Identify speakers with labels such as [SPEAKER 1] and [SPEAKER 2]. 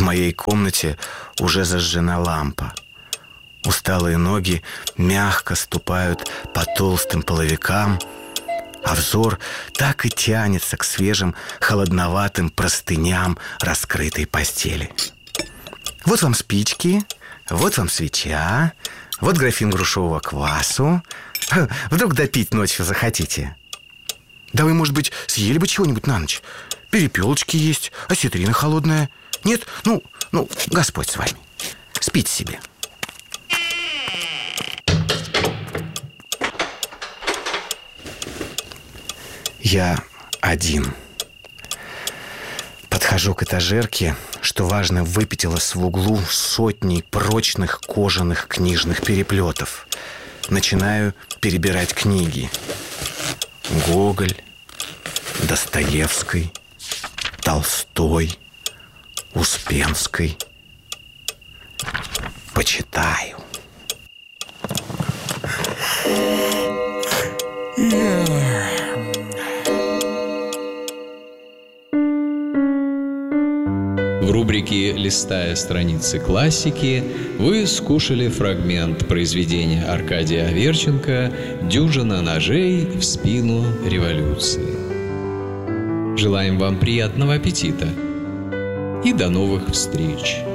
[SPEAKER 1] моей комнате уже зажжена лампа. Усталые ноги мягко ступают по толстым половикам, а взор так и тянется к свежим холодноватым простыням раскрытой постели. Вот вам спички, вот вам свеча, вот графин грушевого квасу. Вдруг допить ночью захотите? Да вы, может быть, съели бы чего-нибудь на ночь? Перепелочки есть, осетрина холодная. Нет? Ну, Господь с вами. Спите себе. Я один. Подхожу к этажерке, что важно, выпятилась в углу сотней прочных кожаных книжных переплетов. Начинаю перебирать книги. Гоголь, Достоевский, Толстой, Успенский. Почитаю.
[SPEAKER 2] В рубрике «Листая страницы классики» вы скушали фрагмент произведения Аркадия Аверченко «Дюжина ножей в спину революции». Желаем вам приятного аппетита и до новых встреч!